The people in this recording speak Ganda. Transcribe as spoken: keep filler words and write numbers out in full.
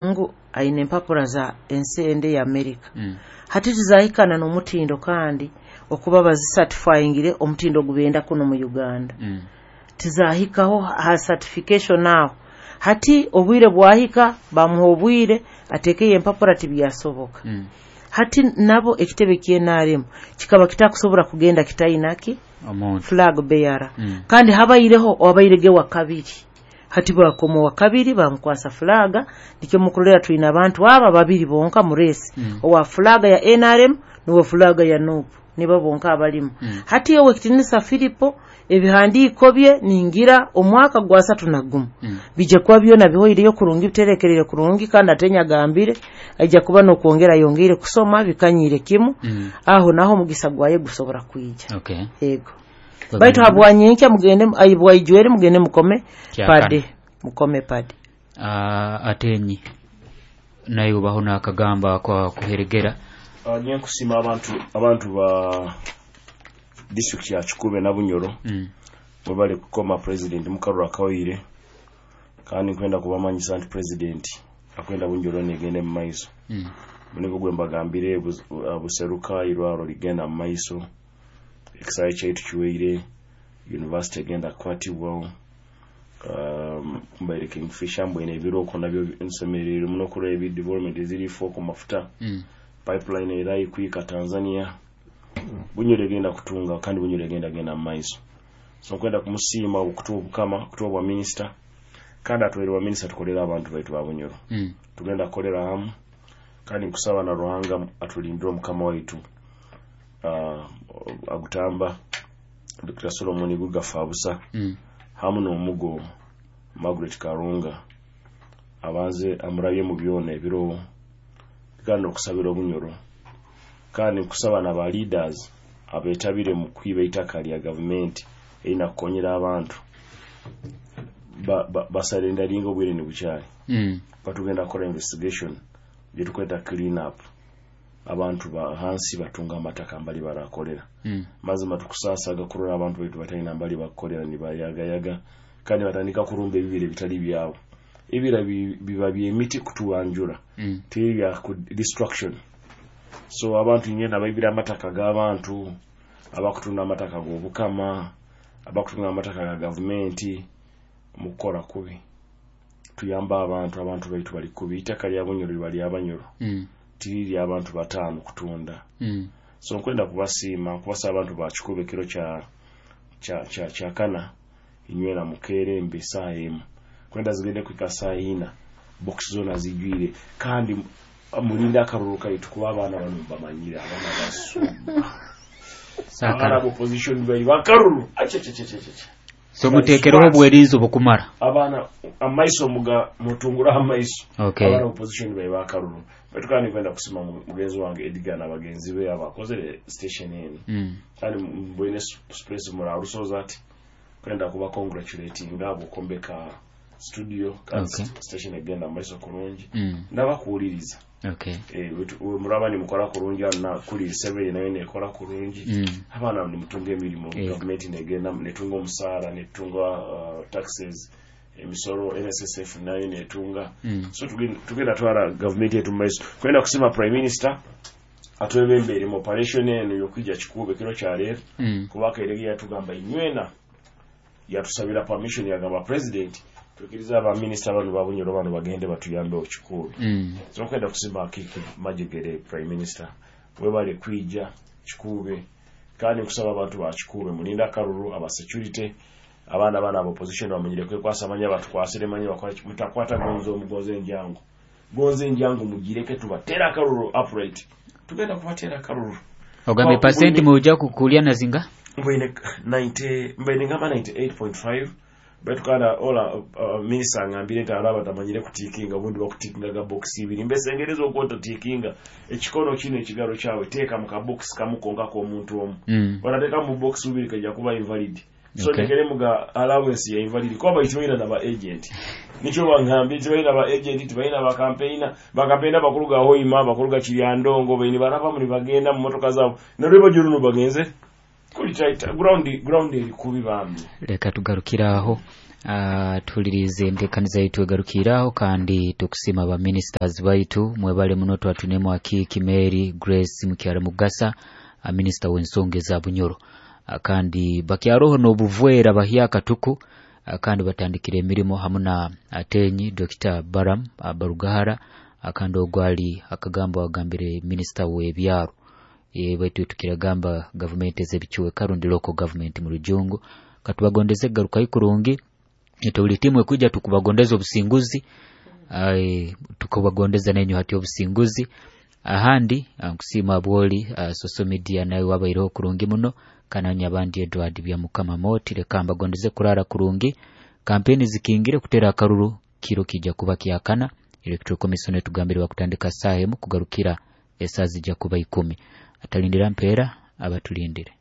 ngu aine empapula za ensende ya America mm. hati tizahikana n'omutindo kandi okuba bazicertifyingire omutindo gubenda kuno mu Uganda mm. tizahikaho ha certification now hati obwire bwahika bamuha obwire atekeye empapula tibyasoboka mm. hati nabo ekitebe kyenaremu kikaba kitakusobora kugenda kitayinaki amount flag bearer mm. kandi habayireho abayirege wa kabiri hati bakomo wa kabiri bamukwasa flaga dikyo mukulera tuina abantu aba babiri bonka mu race mm. owa flaga ya N R M no flaga ya N U P nibo bonka abalimu mm. hati yowe kitinisa Filipo ebihandiko bye ningira omwaka gwa satu na gumu mm. bije kwa byo nabihoyire yo kurungi biterekerere kurungi kandi atenya gambire ajja kuba no kuongera yongere kusoma bikanyire kimu mm. aho naho mugisa gwaye gusobora kwija okay yego baitu habwanyinka mugende ayibwayijwere mugende mukome pade mukome pade uh, atenyi nayo baho nakagamba kwa kuheregera agiye uh, kusima abantu abantu ba district ya Chikube na Bunyoro mm. mubale kukoma president mukarura kawire kandi kwenda kubamanyi santi president akwenda Bunyoro negende mu maiso mm. muniko gwemba gambire buseruka irwaro ligenda mu maiso exai chetu chiweire university agenda kwati wao um mbaire Kingfisher mbwene ebiroko nabyo nsemerere muno kure ebi development ziri foko mafuta mm. pipeline irayi kwika Tanzania Bunyoro genda kutunga kandi Bunyoro genda genda maiso so kwenda kumusima okutubu kama kutubu wa minister kandi atwere wa minister tukolera abantu baitu ba Bunyoro mm. tugenda kolera hamu kandi kusaba na Ruhanga atulindiro mukama waitu uh, agutamba Doctor Solomon Guga Fabusa mm. hamu no mugo Margaret Karunga abanze amuraye mu byone biro kandi okusabira Bunyoro kandi kusaba na ba leaders abetabire mu kwiba itaka lya government ina konyera abantu ba, ba basalenda lingo bwire ni buchari mm. batugenda kora investigation byo kweta clean up abantu ba hansi batunga amataka mbali barakolera mm. mazima tukusasaga kurora abantu baitu batayina mbali bakolera ni bayaga yaga kandi batandika kurumba ebibire bitali byabo ebira biba byemiti kutuwanjura mm. tebya ku destruction so abantu nyenda bayibira amataka g'abantu abakutunda amataka g'obukama abakutunda amataka ga government mukora kubi tuyamba abantu abantu baitu bali kubi itaka lya Bunyoro bali abanyoro mm. tiri abantu batano kutunda mm. so nkwenda kubasima kubasa abantu ba Chikube kiro cha cha cha, cha kana inywera mukere mbisa emu kwenda zigende kwikasa ina box zona zijwire kandi mulinda akaruruka itukuba abana banumba manyira abana basumba sakara opposition bali bakaruru achechechecheche so mutekereho bwerizo bukumara abana amaiso muga mutungura amaiso okay. abana opposition bali bakaruru betukani kwenda kusima mugenzi wange Edgar na bagenzi be abakozere station eni mm. kandi mbwene express mura rusoza ati kwenda kuba congratulating abo kombeka studio kandi okay. station agenda amaiso kurungi mm. nabakuuliriza okay eh murabani mukora kurungi na kuri seven nayo nekora kurungi mm. abana ni mutunge milimo yeah. government negenda netunga omusara netunga uh, taxes emisoro N S S F nayo netunga mm. so tugenda twara government yetu maiso kwenda kusema prime minister atwebembere mu operation eno yokwijja Chikube kiro kya lero mm. kubaka iregi yatugamba inywena yatusabira permission ya gaba president tukiriza aba minister abantu ba Bunyoro abantu bagende batuyambe okikube mm. so kwenda kusimba kiki majigere prime minister we bali kwija Chikube kandi kusaba abantu ba Chikube mulinda karuru aba security abana bana aba opposition bamenyire kwe kwasamanya abantu kwasire manye bakora mutakwata gonzo mugoze njango gonze njango mugireke tubatera karuru upright tugenda kubatera karuru ogambe percent muja kukulia na zinga mbene ninety mbene ngama ninety-eight point five betu kana ola uh, minister ngambire ntalaba tamanyire kutikinga ubundi bakutikinga ga box ibiri mbese ngerezo okota tikinga ekikono kino ekigaro kyawe teka mu ka box kamukonga ko omuntu omu mm. wanateka mu box ubiri kajja kuba invalid so okay. Nekere muga allowance ya invalid kwa bayitumira na ba agent nicho bangambye tibaina ba agent tibaina ba campaigner ba campaigner bakuluga hoima bakuluga kiryandongo beni barava muri bagenda mu motoka zabo narebo juru bagenze kuli taita ground ground eri kubi bambi leka tugarukira aho uh, tulirize endekaniza yitu egarukiraho kandi tukusima ba ministers baitu mwebale muno twatunemu Akiki Mary Grace Mukyara Mugasa uh, minister w'ensonga za Bunyoro uh, kandi bakyaroho n'obuvwera bahya katuku uh, kandi batandikire emirimo hamuna Atenyi Doctor Baram uh, Barugahara uh, kandi ogwali akagamba wagambire minister w'ebyaro ye baitu tukiragamba government ezebichuwe karundi local government mu Rujungu katubagondeze garuka ikurungi itoli timwe kuja tukubagondeza obusinguzi ai tukubagondeza nenyo hati obusinguzi ahandi kusima aboli uh, social media nayo wabairo kurungi muno kananya abandi Edward bya mukama moti lekamba gondeze kurara kurungi kampeni zikingire kutera akaruru kiro kijja kuba kyakana electoral commission tugambire bakutandika sahe mu kugarukira esazi jja kuba ikumi atalindira mpera abatulindire